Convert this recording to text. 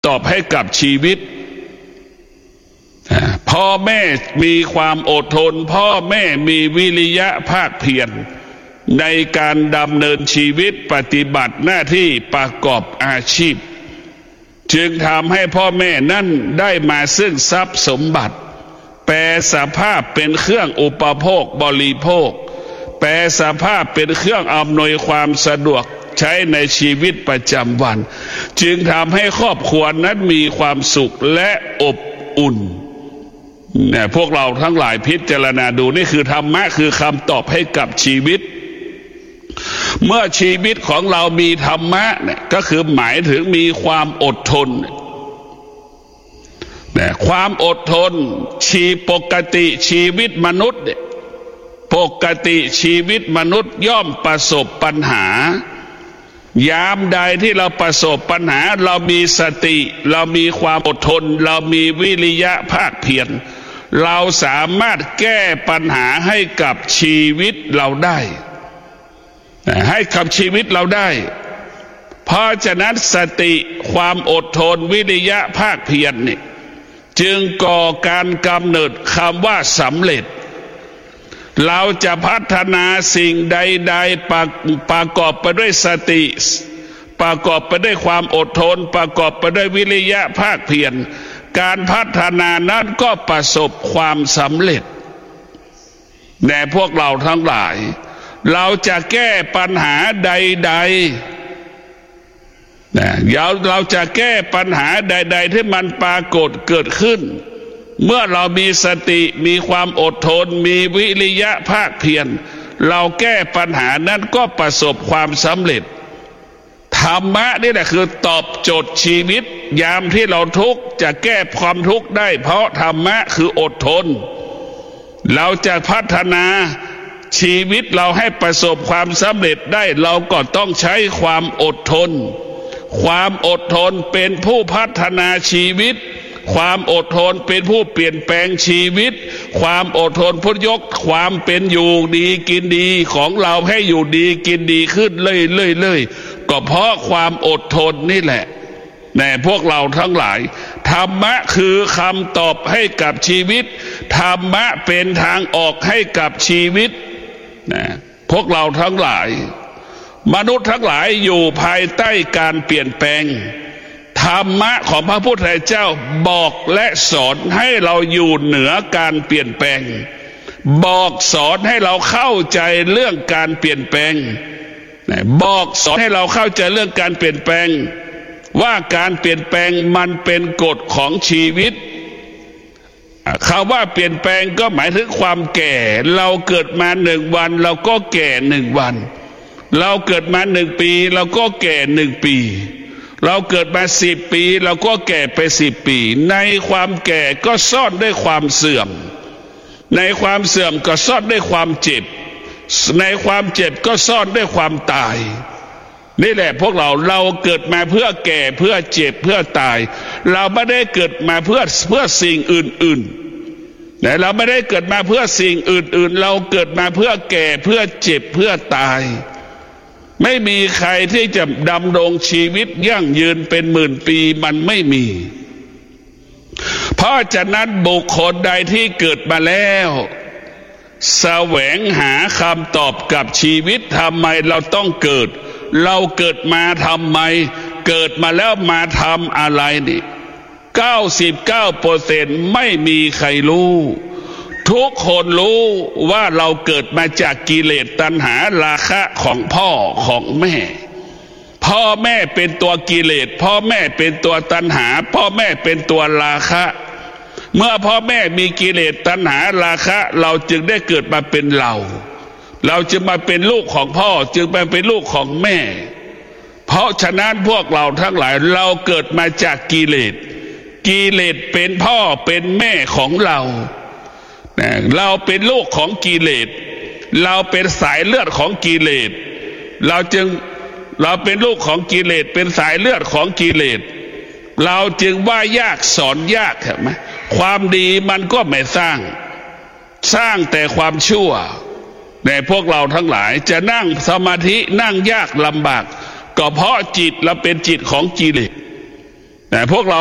ตอบให้กับชีวิตพ่อแม่มีความอดทนพ่อแม่มีวิริยะภาคเพียรในการดำเนินชีวิตปฏิบัติหน้าที่ประกอบอาชีพจึงทำให้พ่อแม่นั่นได้มาซึ่งทรัพย์สมบัติแปลสภาพเป็นเครื่องอุปโภคบริโภคแปลสภาพเป็นเครื่องอำนวยความสะดวกใช้ในชีวิตประจำวันจึงทำให้ครอบครัวนั้นมีความสุขและอบอุ่นเนี่ยพวกเราทั้งหลายพิจารณาดูนี่คือธรรมะคือคำตอบให้กับชีวิตเมื่อชีวิตของเรามีธรรมะเนี่ยก็คือหมายถึงมีความอดทนเนี่ยความอดทนปกติชีวิตมนุษย์เนี่ยปกติชีวิตมนุษย์ย่อมประสบปัญหายามใดที่เราประสบปัญหาเรามีสติเรามีความอดทนเรามีวิริยะภาคเพียรเราสามารถแก้ปัญหาให้กับชีวิตเราได้ให้กับชีวิตเราได้เพราะฉะนั้นสติความอดทนวิริยะภาคเพียรนี่จึงก่อการกำเนิดคำว่าสำเร็จเราจะพัฒนาสิ่งใดๆประกอบไปด้วยสติประกอบไปด้วยความอดทนประกอบไปด้วยวิริยะภาคเพียรการพัฒนานั้นก็ประสบความสำเร็จแต่พวกเราทั้งหลายเราจะแก้ปัญหาใดๆเราจะแก้ปัญหาใดๆที่มันปรากฏเกิดขึ้นเมื่อเรามีสติมีความอดทนมีวิริยะภาคเพียรเราแก้ปัญหานั้นก็ประสบความสำเร็จธรรมะนี่แหละคือตอบโจทย์ชีวิตยามที่เราทุกข์จะแก้ความทุกข์ได้เพราะธรรมะคืออดทนเราจะพัฒนาชีวิตเราให้ประสบความสำเร็จได้เราก็ต้องใช้ความอดทนความอดทนเป็นผู้พัฒนาชีวิตความอดทนเป็นผู้เปลี่ยนแปลงชีวิตความอดทนพุทธยกความเป็นอยู่ดีกินดีของเราให้อยู่ดีกินดีขึ้นเรื่อยๆก็เพราะความอดทนนี่แหละแน่พวกเราทั้งหลายธรรมะคือคำตอบให้กับชีวิตธรรมะเป็นทางออกให้กับชีวิตนะพวกเราทั้งหลายมนุษย์ทั้งหลายอยู่ภายใต้การเปลี่ยนแปลงธรรมะของพระพุทธเจ้าบอกและสอนให้เราอยู่เหนือการเปลี่ยนแปลงบอกสอนให้เราเข้าใจเรื่องการเปลี่ยนแปลงบอกสอนให้เราเข้าใจเรื่องการเปลี่ยนแปลงว่าการเปลี่ยนแปลงมันเป็นกฎของชีวิตคำว่าเปลี่ยนแปลงก็หมายถึงความแก่เราเกิดมา1 วันเราก็แก่1 วันเราเกิดมา1 ปีเราก็แก่1 ปีเราเกิดมา10 ปีเราก็แก่ไป10 ปีในความแก่ก็ซ่อนด้วยความเสื่อมในความเสื่อมก็ซ่อนด้วยความเจ็บในความเจ็บก็ซ่อนด้วยความตายนี่แหละพวกเราเกิดมาเพื่อแก่เพื่อเจ็บเพื่อตายเราไม่ได้เกิดมาเพื่อสิ่งอื่นๆแต่เราไม่ได้เกิดมาเพื่อสิ่งอื่นๆเราเกิดมาเพื่อแก่เพื่อเจ็บเพื่อตายไม่มีใครที่จะดำรงชีวิตยั่งยืนเป็น10,000 ปีมันไม่มีเพราะฉะนั้นบุคคลใดที่เกิดมาแล้วแสวงหาคำตอบกับชีวิตทำไมเราต้องเกิดเราเกิดมาทำไมเกิดมาแล้วมาทำอะไรนี่ 99% ไม่มีใครรู้ทุกคนรู้ว่าเราเกิดมาจากกิเลสตัณหาราคะของพ่อของแม่พ่อแม่เป็นตัวกิเลสพ่อแม่เป็นตัวตัณหาพ่อแม่เป็นตัวราคะเมื่อพ่อแม่มีกิเลสตัณหาราคะเราจึงได้เกิดมาเป็นเราจึงมาเป็นลูกของพ่อจึงมาเป็นลูกของแม่เพราะฉะนั้นพวกเราทั้งหลายเราเกิดมาจากกิเลสเป็นพ่อเป็นแม่ของเราเป็นลูกของกิเลสเราเป็นสายเลือดของกิเลสเราเป็นลูกของกิเลสเป็นสายเลือดของกิเลสเราจึงว่ายากสอนยากใช่ไหมความดีมันก็ไม่สร้างแต่ความชั่วแต่พวกเราทั้งหลายจะนั่งสมาธินั่งยากลำบากก็เพราะจิตเราเป็นจิตของกิเลสแต่พวกเรา